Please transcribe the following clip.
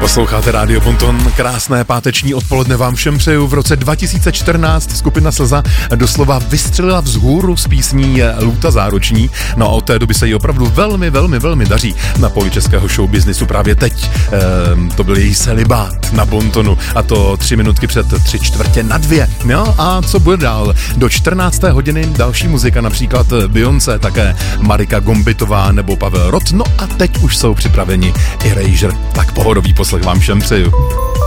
Posloucháte Rádio Bonton, krásné páteční odpoledne vám všem přeju. V roce 2014 skupina Slza doslova vystřelila vzhůru s písní Lůta záruční. No a od té doby se jí opravdu velmi daří na poli českého showbiznisu právě teď. To byl její celibát na Bontonu a to 3 minutky před 3/4 No a co bude dál? Do 14. hodiny další muzika, například Beyoncé, také Marika Gombitová nebo Pavel Rott. No a teď už jsou připraveni Erasure. Tak pohodový poslech vám všem přeju.